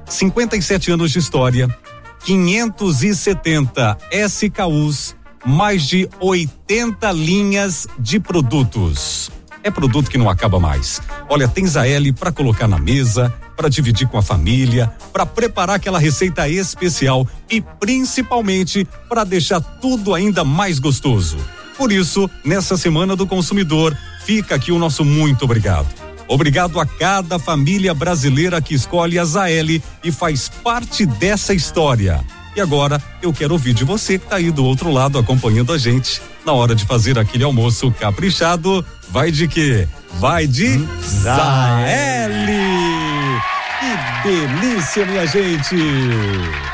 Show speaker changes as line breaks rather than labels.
57 anos de história, 570 SKUs, mais de 80 linhas de produtos. É produto que não acaba mais. Olha, tem Zaeli para colocar na mesa, para dividir com a família, para preparar aquela receita especial e principalmente para deixar tudo ainda mais gostoso. Por isso, nessa Semana do Consumidor, fica aqui o nosso muito obrigado. Obrigado a cada família brasileira que escolhe a Zaeli e faz parte dessa história. E agora eu quero ouvir de você que tá aí do outro lado acompanhando a gente. Na hora de fazer aquele almoço caprichado, vai de quê? Vai de Zaeli! Que delícia, minha gente!